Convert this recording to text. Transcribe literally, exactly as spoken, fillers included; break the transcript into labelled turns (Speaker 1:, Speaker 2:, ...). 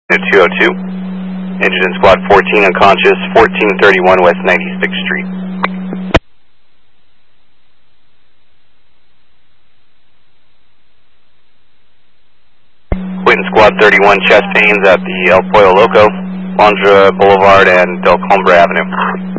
Speaker 1: two oh two. Injured in Squad fourteen, unconscious, fourteen thirty-one West ninety-sixth Street. Quitting Squad thirty-one, chest pains at the El Pollo Loco, Londra Boulevard and Del Combre Avenue.